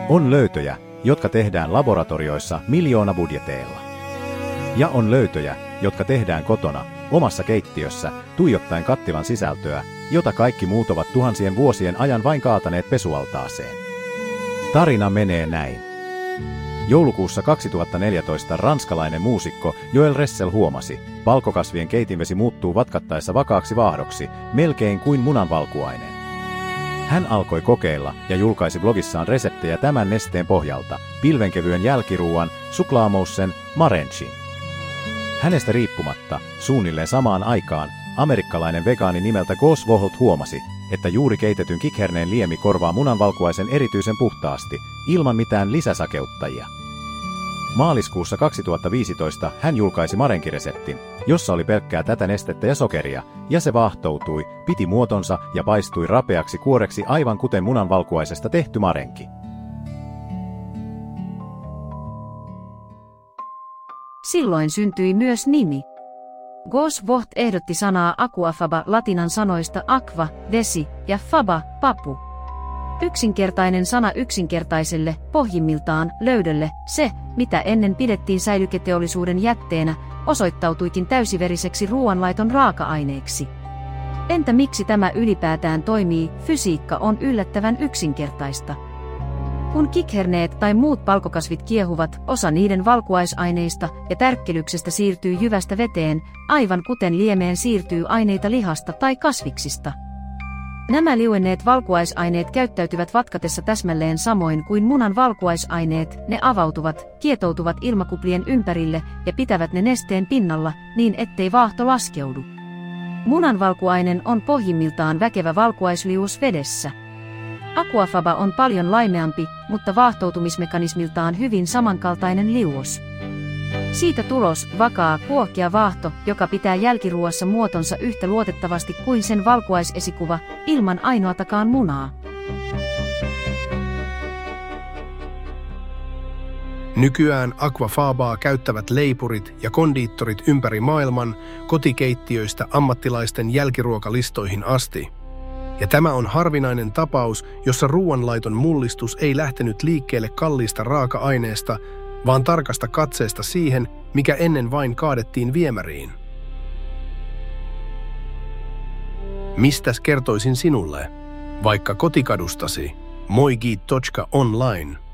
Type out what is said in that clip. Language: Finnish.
On löytöjä, jotka tehdään laboratorioissa miljoonabudjeteilla. Ja on löytöjä, jotka tehdään kotona, omassa keittiössä, tuijottaen kattilan sisältöä, jota kaikki muut ovat tuhansien vuosien ajan vain kaataneet pesualtaaseen. Tarina menee näin. Joulukuussa 2014 ranskalainen muusikko Joel Ressel huomasi, valkokasvien keitinvesi muuttuu vatkattaessa vakaaksi vaahdoksi, melkein kuin munanvalkuainen. Hän alkoi kokeilla ja julkaisi blogissaan reseptejä tämän nesteen pohjalta, pilvenkevyen jälkiruuan, suklaamoussen, marenchin. Hänestä riippumatta, suunnilleen samaan aikaan, amerikkalainen vegaani nimeltä Gus Voholt huomasi, että juuri keitetyn kikherneen liemi korvaa munanvalkuaisen erityisen puhtaasti, ilman mitään lisäsakeuttajia. Maaliskuussa 2015 hän julkaisi marenkireseptin, jossa oli pelkkää tätä nestettä ja sokeria, ja se vaahtoutui, piti muotonsa ja paistui rapeaksi kuoreksi aivan kuten munanvalkuaisesta tehty marenki. Silloin syntyi myös nimi. Gus Voht ehdotti sanaa aquafaba latinan sanoista aqua, vesi, ja faba, papu. Yksinkertainen sana yksinkertaiselle, pohjimmiltaan, löydölle, se, mitä ennen pidettiin säilyketeollisuuden jätteenä, osoittautuikin täysiveriseksi ruoanlaiton raaka-aineeksi. Entä miksi tämä ylipäätään toimii? Fysiikka on yllättävän yksinkertaista. Kun kikherneet tai muut valkokasvit kiehuvat, osa niiden valkuaisaineista ja tärkkelyksestä siirtyy jyvästä veteen, aivan kuten liemeen siirtyy aineita lihasta tai kasviksista. Nämä liuenneet valkuaisaineet käyttäytyvät vatkatessa täsmälleen samoin kuin munan valkuaisaineet, ne avautuvat, kietoutuvat ilmakuplien ympärille ja pitävät ne nesteen pinnalla, niin ettei vaahto laskeudu. Munanvalkuainen on pohjimmiltaan väkevä valkuaisliuos vedessä. Aquafaba on paljon laimeampi, mutta vaahtoutumismekanismiltaan hyvin samankaltainen liuos. Siitä tulos, vakaa, kuohkea vaahto, joka pitää jälkiruuassa muotonsa yhtä luotettavasti kuin sen valkuaisesikuva, ilman ainoatakaan munaa. Nykyään aquafabaa käyttävät leipurit ja kondiittorit ympäri maailman, kotikeittiöistä ammattilaisten jälkiruokalistoihin asti. Ja tämä on harvinainen tapaus, jossa ruoanlaiton mullistus ei lähtenyt liikkeelle kalliista raaka-aineesta, vaan tarkasta katseesta siihen, mikä ennen vain kaadettiin viemäriin. Mistäs kertoisin sinulle? Vaikka kotikadustasi. Moigi.online